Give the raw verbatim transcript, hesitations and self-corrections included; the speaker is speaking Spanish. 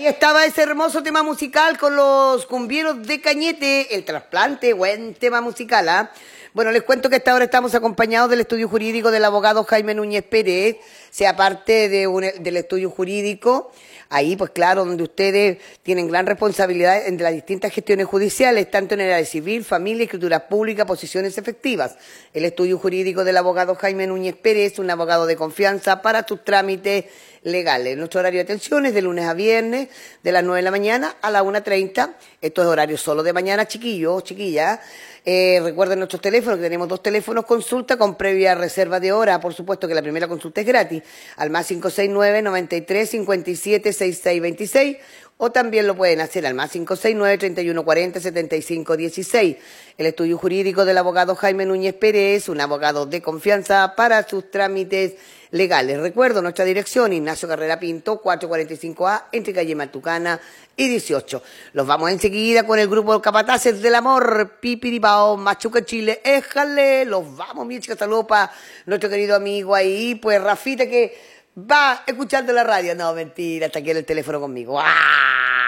Ahí estaba ese hermoso tema musical con los cumbieros de Cañete, el trasplante, buen tema musical, ¿ah? ¿eh? Bueno, les cuento que a esta hora estamos acompañados del estudio jurídico del abogado Jaime Núñez Pérez, sea parte de un, del estudio jurídico, ahí pues claro, donde ustedes tienen gran responsabilidad en las distintas gestiones judiciales, tanto en el área civil, familia, escrituras públicas, posiciones efectivas. El estudio jurídico del abogado Jaime Núñez Pérez es un abogado de confianza para sus trámites legales. Nuestro horario de atención es de lunes a viernes, de las nueve de la mañana a la una treinta. Esto es horario solo de mañana, chiquillos, chiquillas. Eh, recuerden nuestros teléfonos, que tenemos dos teléfonos consulta con previa reserva de hora. Por supuesto que la primera consulta es gratis, al más cinco seis nueve, noventa y tres, cincuenta y siete, sesenta y seis veintiséis, o también lo pueden hacer al más cinco seis nueve, treinta y uno cuarenta, setenta y cinco dieciséis. El estudio jurídico del abogado Jaime Núñez Pérez, un abogado de confianza para sus trámites legales. Recuerdo nuestra dirección, Ignacio Carrera Pinto, cuatrocientos cuarenta y cinco A, entre calle Matucana y dieciocho. Los vamos enseguida con el grupo Capataces del Amor, Pipiripao, Machuca Chile, éjale, los vamos, mi chica, saludos para nuestro querido amigo ahí, pues Rafita, que va escuchando la radio. No, mentira, está aquí en el teléfono conmigo. ¡Ah!